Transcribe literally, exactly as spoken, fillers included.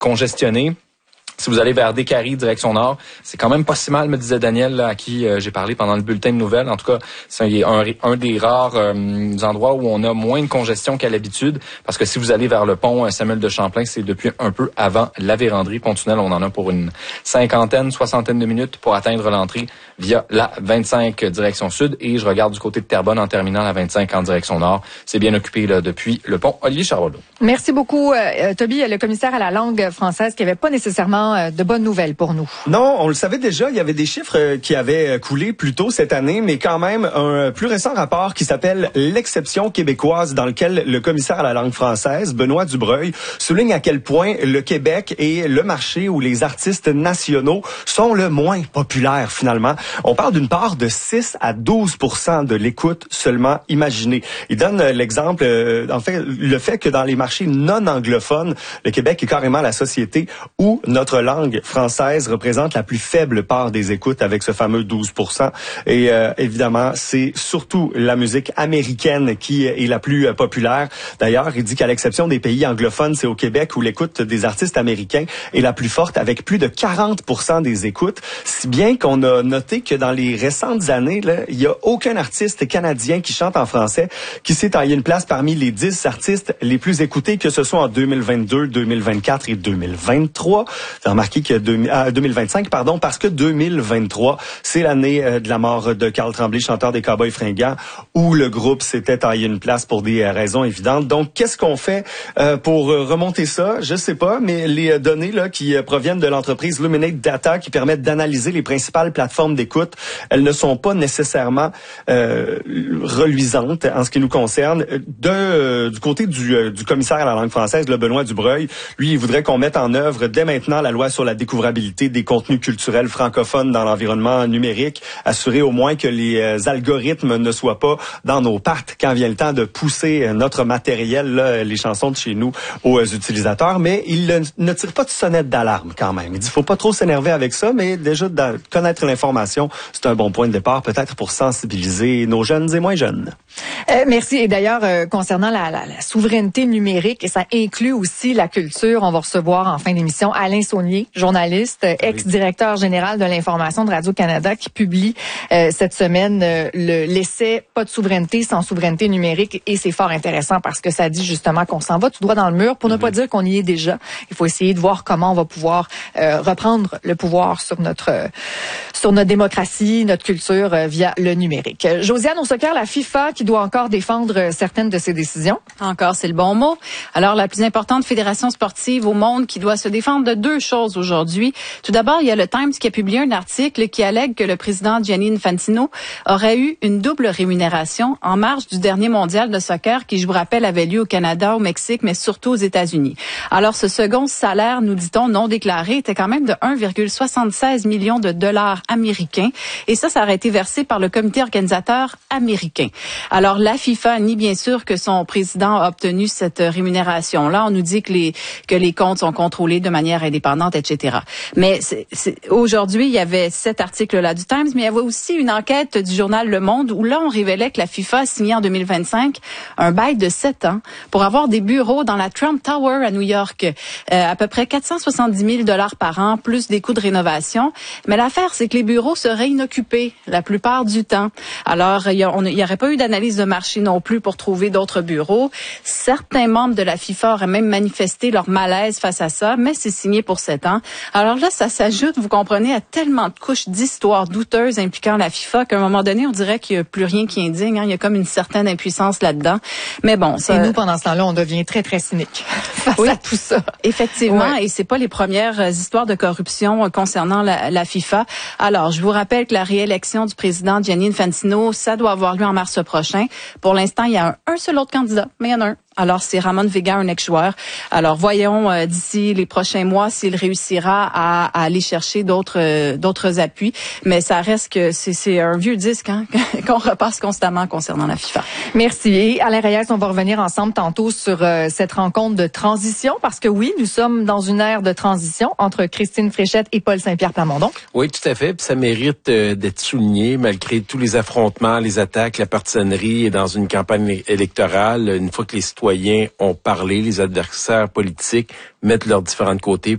congestionné. Si vous allez vers Décarie, direction nord, c'est quand même pas si mal, me disait Daniel, là, à qui euh, j'ai parlé pendant le bulletin de nouvelles. En tout cas, c'est un, un des rares euh, endroits où on a moins de congestion qu'à l'habitude. Parce que si vous allez vers le pont Samuel de Champlain, c'est depuis un peu avant la Vérandrie. Pont-Tunnel, on en a pour une cinquantaine, soixantaine de minutes pour atteindre l'entrée via la vingt-cinq direction sud. Et je regarde du côté de Terrebonne en terminant la vingt-cinq en direction nord. C'est bien occupé là depuis le pont Olivier Charlot. Merci beaucoup, euh, Toby, le commissaire à la langue française, qui avait pas nécessairement de bonnes nouvelles pour nous. Non, on le savait déjà, il y avait des chiffres qui avaient coulé plus tôt cette année, mais quand même un plus récent rapport qui s'appelle l'exception québécoise, dans lequel le commissaire à la langue française, Benoît Dubreuil, souligne à quel point le Québec est le marché où les artistes nationaux sont le moins populaires finalement. On parle d'une part de six à douze pour cent de l'écoute seulement, imaginez. Il donne l'exemple, euh, en fait, le fait que dans les marchés non anglophones, le Québec est carrément la société où notre langue française représente la plus faible part des écoutes avec ce fameux douze pour cent. Et euh, évidemment, c'est surtout la musique américaine qui est la plus euh, populaire. D'ailleurs, il dit qu'à l'exception des pays anglophones, c'est au Québec où l'écoute des artistes américains est la plus forte avec plus de quarante pour cent des écoutes. Si bien qu'on a noté que dans les récentes années, là, il y a aucun artiste canadien qui chante en français qui s'est taillé une place parmi les dix artistes les plus écoutés, que ce soit en deux mille vingt-deux, deux mille vingt-quatre et deux mille vingt-trois. J'ai remarqué que deux mille vingt-cinq, pardon, parce que deux mille vingt-trois, c'est l'année de la mort de Carl Tremblay, chanteur des Cowboys fringants, où le groupe s'était taillé une place pour des raisons évidentes. Donc, qu'est-ce qu'on fait euh, pour remonter ça? Je sais pas, mais les données là qui proviennent de l'entreprise Luminate Data, qui permettent d'analyser les principales plateformes d'écoute, elles ne sont pas nécessairement euh, reluisantes en ce qui nous concerne. De, euh, du côté du, du commissaire à la langue française, le Benoît Dubreuil, lui, il voudrait qu'on mette en œuvre dès maintenant la loi sur la découvrabilité des contenus culturels francophones dans l'environnement numérique, assurer au moins que les algorithmes ne soient pas dans nos pattes quand vient le temps de pousser notre matériel, là, les chansons de chez nous, aux utilisateurs. Mais il ne tire pas de sonnette d'alarme quand même. Il dit faut pas trop s'énerver avec ça, mais déjà de connaître l'information, c'est un bon point de départ, peut-être pour sensibiliser nos jeunes et moins jeunes. Euh, merci. Et d'ailleurs, euh, concernant la, la, la souveraineté numérique, et ça inclut aussi la culture, on va recevoir en fin d'émission Alain Saunier, journaliste, ex-directeur général de l'information de Radio-Canada, qui publie euh, cette semaine euh, le, l'essai « Pas de souveraineté sans souveraineté numérique ». Et c'est fort intéressant parce que ça dit justement qu'on s'en va tout droit dans le mur, pour ne pas dire qu'on y est déjà. Il faut essayer de voir comment on va pouvoir euh, reprendre le pouvoir sur notre euh, sur notre démocratie, notre culture euh, via le numérique. Euh, Josiane, au soccer, la FIFA qui doit encore défendre euh, certaines de ses décisions. Encore, c'est le bon mot. Alors, la plus importante fédération sportive au monde qui doit se défendre de deux choses aujourd'hui. Tout d'abord, il y a le Times qui a publié un article qui allègue que le président Gianni Infantino aurait eu une double rémunération en marge du dernier mondial de soccer qui, je vous rappelle, avait lieu au Canada, au Mexique, mais surtout aux États-Unis. Alors, ce second salaire, nous dit-on, non déclaré, était quand même de un virgule soixante-seize million de dollars américains. Et ça, ça aurait été versé par le comité organisateur américain. Alors, la FIFA nie bien sûr que son président a obtenu cette rémunération-là. On nous dit que les, que les comptes sont contrôlés de manière indépendante, et cetera. Mais c'est, c'est, aujourd'hui, il y avait cet article-là du Times, mais il y avait aussi une enquête du journal Le Monde où là, on révélait que la FIFA a signé en deux mille vingt-cinq un bail de sept ans pour avoir des bureaux dans la Trump Tower à New York, euh, à peu près quatre cent soixante-dix mille dollars par an, plus des coûts de rénovation. Mais l'affaire, c'est que les bureaux seraient inoccupés la plupart du temps. Alors, il n'y aurait pas eu d'analyse de marché non plus pour trouver d'autres bureaux. Certains membres de la FIFA auraient même manifesté leur malaise face à ça, mais c'est signé pour sept ans. Alors là, ça s'ajoute, vous comprenez, à tellement de couches d'histoires douteuses impliquant la FIFA qu'à un moment donné, on dirait qu'il n'y a plus rien qui est indigne. Hein. Il y a comme une certaine impuissance là-dedans. Mais bon, ça... Et nous, pendant ce temps-là, on devient très, très cynique face oui, à tout ça. Effectivement, ouais. Et c'est pas les premières histoires de corruption concernant la, la FIFA. Alors, je vous rappelle que la réélection du président Gianni Infantino, ça doit avoir lieu en mars prochain. Pour l'instant, il y a un, un seul autre candidat, mais il y en a un. Alors, c'est Ramon Vega, un ex-joueur. Alors, voyons euh, d'ici les prochains mois s'il réussira à, à aller chercher d'autres euh, d'autres appuis. Mais ça reste que c'est, c'est un vieux disque hein, qu'on repasse constamment concernant la FIFA. Merci. Et Alain Reyes, on va revenir ensemble tantôt sur euh, cette rencontre de transition, parce que oui, nous sommes dans une ère de transition entre Christine Fréchette et Paul Saint-Pierre Plamondon. Oui, tout à fait. Puis ça mérite euh, d'être souligné, malgré tous les affrontements, les attaques, la partisanerie, et dans une campagne électorale, une fois que les citoyens ont parlé, les adversaires politiques mettent leurs différents côtés